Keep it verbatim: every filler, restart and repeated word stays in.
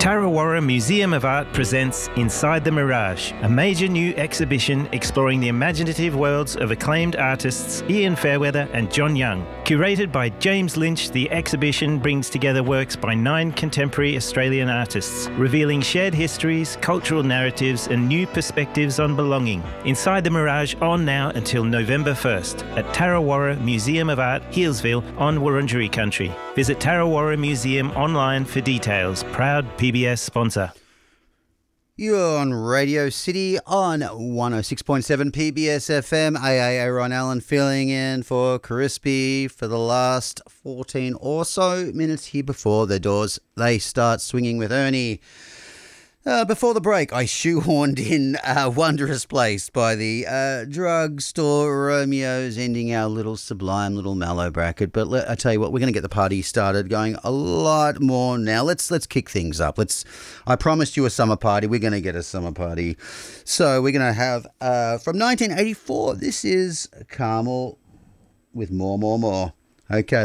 Tarawara Museum of Art presents Inside the Mirage, a major new exhibition exploring the imaginative worlds of acclaimed artists Ian Fairweather and John Young. Curated by James Lynch, the exhibition brings together works by nine contemporary Australian artists, revealing shared histories, cultural narratives and new perspectives on belonging. Inside the Mirage on now until November first at Tarawara Museum of Art, Healesville on Wurundjeri country. Visit Tarawara Museum online for details. Proud P B S sponsor. You're on Radio City on one oh six point seven P B S F M. A A Aaron Allen filling in for Crispy for the last fourteen or so minutes here before the doors they start swinging with Ernie. Uh, before the break, I shoehorned in uh, Wondrous Place by the uh, Drugstore Romeos, ending our little sublime little mallow bracket. But let, I tell you what, we're going to get the party started going a lot more now. Let's let's kick things up. Let's. I promised you a summer party. We're going to get a summer party. So we're going to have, uh, from nineteen eighty-four, this is Carmel with More, More, More. Okay.